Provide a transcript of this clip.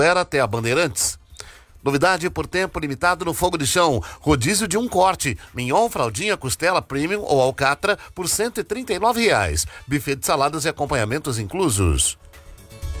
Era até a Bandeirantes. Novidade por tempo limitado no Fogo de Chão. Rodízio de um corte. Mignon, fraldinha, costela premium ou alcatra por R$ 139. Buffet de saladas e acompanhamentos inclusos.